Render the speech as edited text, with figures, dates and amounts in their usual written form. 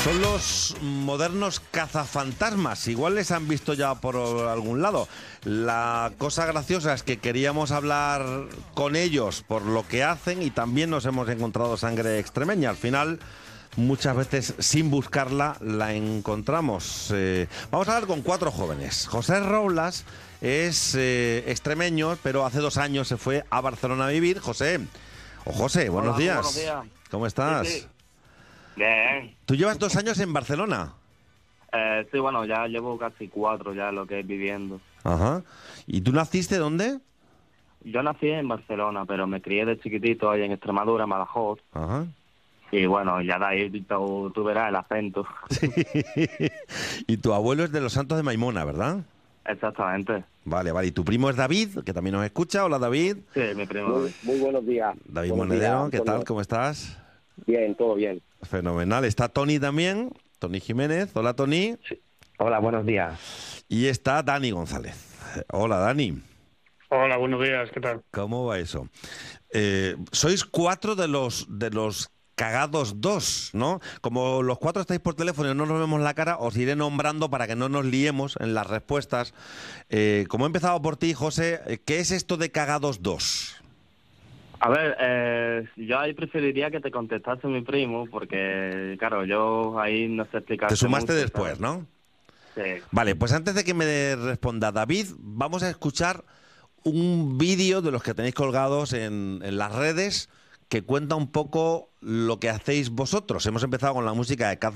Son los modernos cazafantasmas. Igual les han visto ya por algún lado. La cosa graciosa es que queríamos hablar con ellos por lo que hacen y también nos hemos encontrado sangre extremeña. Al final, muchas veces sin buscarla, la encontramos. Vamos a hablar con 4 jóvenes. José Robles es extremeño, pero hace 2 años se fue a Barcelona a vivir. José, buenos días. Buenos días. ¿Cómo estás? Sí. Bien. ¿Tú llevas 2 años en Barcelona? Sí, bueno, ya llevo casi 4 ya lo que es viviendo. Ajá. ¿Y tú naciste dónde? Yo nací en Barcelona, pero me crié de chiquitito ahí en Extremadura, en Badajoz. Ajá. Y bueno, ya de ahí tú verás el acento. Sí. Y tu abuelo es de los Santos de Maimona, ¿verdad? Exactamente. Vale. ¿Y tu primo es David, que también nos escucha? Hola, David. Sí, mi primo. Muy buenos días. David Buenos Monedero, días, ¿qué Antonio. tal? ¿Cómo estás? Bien, todo bien. Fenomenal. Está Tony también, Tony Jiménez. Hola, Tony. Hola, buenos días. Y está Dani González. Hola, Dani. Hola, buenos días, ¿qué tal? ¿Cómo va eso? Sois 4 de los cagados 2, ¿no? Como los 4 estáis por teléfono y no nos vemos la cara, os iré nombrando para que no nos liemos en las respuestas. Como he empezado por ti, José, ¿qué es esto de cagados 2? A ver, yo ahí preferiría que te contestase mi primo, porque, claro, yo ahí no sé explicar. Te sumaste después, ¿no? Sí. Vale, pues antes de que me responda David, vamos a escuchar un vídeo de los que tenéis colgados en las redes que cuenta un poco lo que hacéis vosotros. Hemos empezado con la música de